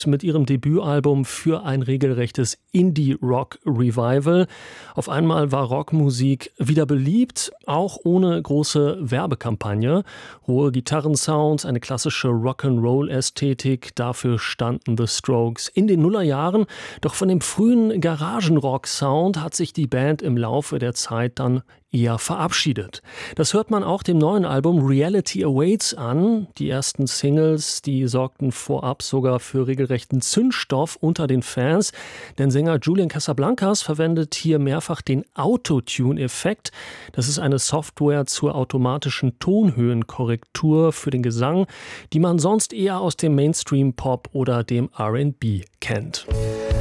mit ihrem Debütalbum für ein regelrechtes Indie-Rock-Revival. Auf einmal war Rockmusik wieder beliebt, auch ohne große Werbekampagne. Hohe Gitarrensounds, eine klassische Rock'n'Roll-Ästhetik, dafür standen The Strokes in den Nullerjahren. Doch von dem frühen Garagenrock-Sound hat sich die Band im Laufe der Zeit dann eher verabschiedet. Das hört man auch dem neuen Album Reality Awaits an. Die ersten Singles, die sorgten vorab sogar für regelrechten Zündstoff unter den Fans, denn Sänger Julian Casablancas verwendet hier mehrfach den Autotune-Effekt. Das ist eine Software zur automatischen Tonhöhenkorrektur für den Gesang, die man sonst eher aus dem Mainstream-Pop oder dem R&B kennt.